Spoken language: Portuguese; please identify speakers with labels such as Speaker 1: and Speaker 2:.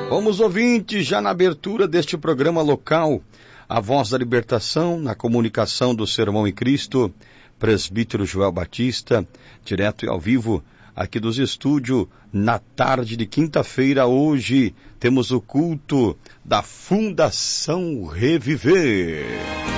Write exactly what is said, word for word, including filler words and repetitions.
Speaker 1: Vamos, ouvintes, já na abertura deste programa local, a Voz da Libertação, na comunicação do Sermão em Cristo, presbítero Joel Batista, direto e ao vivo, aqui dos estúdios, na tarde de quinta-feira. Hoje temos o culto da Fundação Reviver.